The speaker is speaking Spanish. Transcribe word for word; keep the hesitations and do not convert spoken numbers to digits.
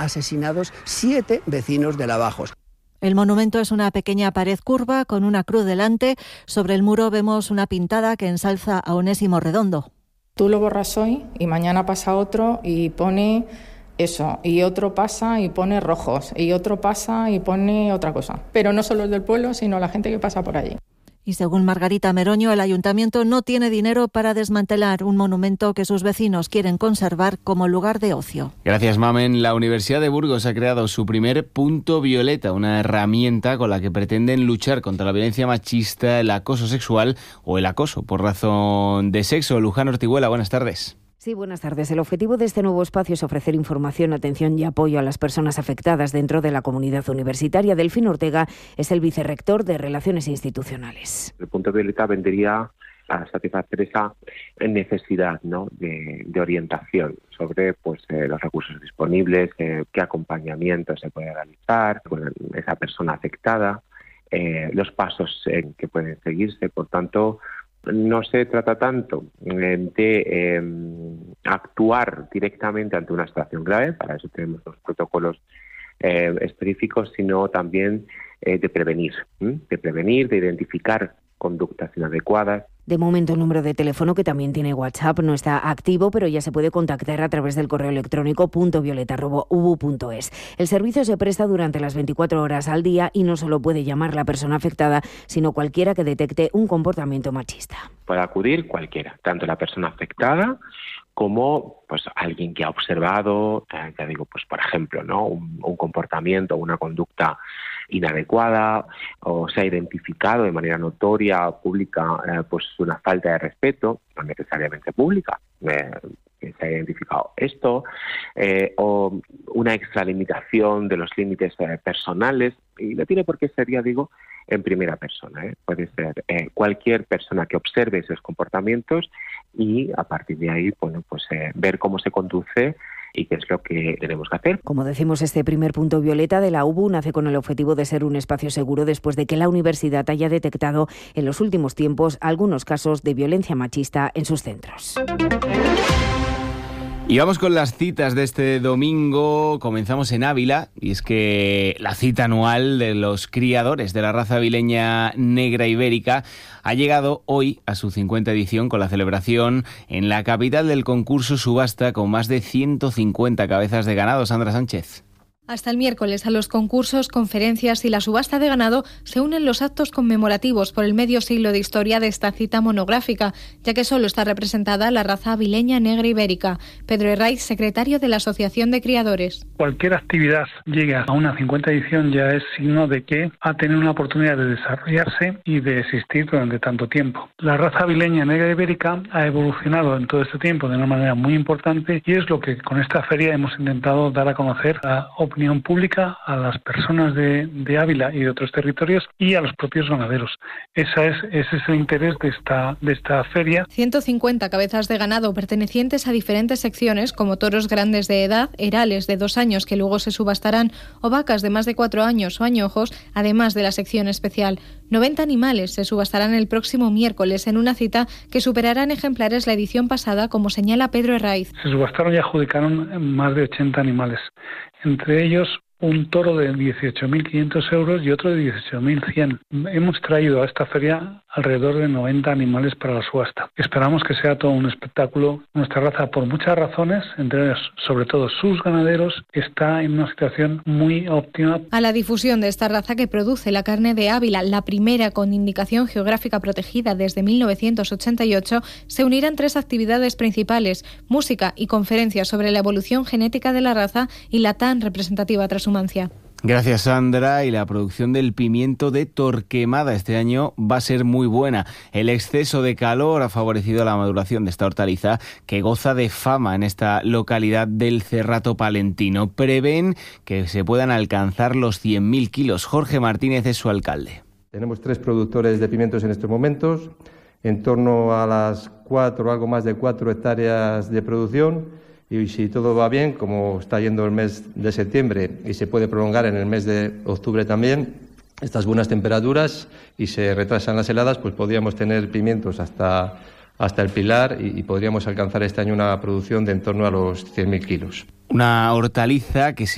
asesinados siete vecinos de Lavajos. El monumento es una pequeña pared curva con una cruz delante. Sobre el muro vemos una pintada que ensalza a Onésimo Redondo. Tú lo borras hoy y mañana pasa otro y pone eso, y otro pasa y pone rojos, y otro pasa y pone otra cosa. Pero no solo el del pueblo, sino la gente que pasa por allí. Y según Margarita Meroño, el ayuntamiento no tiene dinero para desmantelar un monumento que sus vecinos quieren conservar como lugar de ocio. Gracias, Mamen. La Universidad de Burgos ha creado su primer punto violeta, una herramienta con la que pretenden luchar contra la violencia machista, el acoso sexual o el acoso por razón de sexo. Luján Ortiguela, buenas tardes. Sí, buenas tardes. El objetivo de este nuevo espacio es ofrecer información, atención y apoyo a las personas afectadas dentro de la comunidad universitaria. Delfín Ortega es el vicerrector de Relaciones Institucionales. El punto violeta vendría a satisfacer esa necesidad, ¿no?, de, de orientación sobre pues eh, los recursos disponibles, eh, qué acompañamiento se puede realizar con esa persona afectada, eh, los pasos en que pueden seguirse. Por tanto, no se trata tanto de eh, actuar directamente ante una situación grave, para eso tenemos los protocolos eh, específicos, sino también eh, de prevenir, ¿eh? de prevenir, de identificar conductas inadecuadas. De momento el número de teléfono, que también tiene WhatsApp, no está activo, pero ya se puede contactar a través del correo electrónico punto violeta arroba u b u punto es. El servicio se presta durante las veinticuatro horas al día y no solo puede llamar la persona afectada, sino cualquiera que detecte un comportamiento machista. Puede acudir cualquiera, tanto la persona afectada como pues alguien que ha observado, eh, ya digo, pues por ejemplo, ¿no?, un, un comportamiento, una conducta inadecuada, o se ha identificado de manera notoria o pública eh, pues una falta de respeto, no necesariamente pública, eh, que se ha identificado esto, eh, o una extralimitación de los límites eh, personales, y no tiene por qué ser, ya digo, en primera persona, ¿eh? Puede ser eh, cualquier persona que observe esos comportamientos y a partir de ahí, bueno, pues eh, ver cómo se conduce y qué es lo que tenemos que hacer. Como decimos, este primer punto violeta de la U B U nace con el objetivo de ser un espacio seguro después de que la universidad haya detectado en los últimos tiempos algunos casos de violencia machista en sus centros. Y vamos con las citas de este domingo. Comenzamos en Ávila, y es que la cita anual de los criadores de la raza avileña negra ibérica ha llegado hoy a su cincuenta edición, con la celebración en la capital del concurso subasta con más de ciento cincuenta cabezas de ganado. Sandra Sánchez. Hasta el miércoles a los concursos, conferencias y la subasta de ganado se unen los actos conmemorativos por el medio siglo de historia de esta cita monográfica, ya que solo está representada la raza avileña negra ibérica. Pedro Herraiz, secretario de la Asociación de Criadores. Cualquier actividad llegue a una cincuenta edición ya es signo de que ha tenido una oportunidad de desarrollarse y de existir durante tanto tiempo. La raza avileña negra ibérica ha evolucionado en todo este tiempo de una manera muy importante, y es lo que con esta feria hemos intentado dar a conocer a opinión pública, a las personas de, de Ávila y de otros territorios y a los propios ganaderos. Esa es, ese es el interés de esta, de esta feria. ciento cincuenta cabezas de ganado pertenecientes a diferentes secciones, como toros grandes de edad, herales de dos años que luego se subastarán, o vacas de más de cuatro años o añojos, además de la sección especial. noventa animales se subastarán el próximo miércoles en una cita que superará en ejemplares la edición pasada, como señala Pedro Herraiz. Se subastaron y adjudicaron más de ochenta animales, entre ellos un toro de dieciocho mil quinientos euros y otro de dieciocho mil cien. Hemos traído a esta feria alrededor de noventa animales para la subasta. Esperamos que sea todo un espectáculo. Nuestra raza, por muchas razones, entre ellas sobre todo sus ganaderos, está en una situación muy óptima. A la difusión de esta raza, que produce la carne de Ávila, la primera con indicación geográfica protegida desde mil novecientos ochenta y ocho, se unirán tres actividades principales: música y conferencias sobre la evolución genética de la raza y la tan representativa transhumancia. Gracias, Sandra. Y la producción del pimiento de Torquemada este año va a ser muy buena. El exceso de calor ha favorecido la maduración de esta hortaliza, que goza de fama en esta localidad del Cerrato Palentino. Prevén que se puedan alcanzar los cien mil kilos. Jorge Martínez es su alcalde. Tenemos tres productores de pimientos en estos momentos, en torno a las cuatro, algo más de cuatro hectáreas de producción. Y si todo va bien, como está yendo el mes de septiembre y se puede prolongar en el mes de octubre también, estas buenas temperaturas, y se retrasan las heladas, pues podríamos tener pimientos hasta, hasta el Pilar y, y podríamos alcanzar este año una producción de en torno a los cien mil kilos. Una hortaliza que se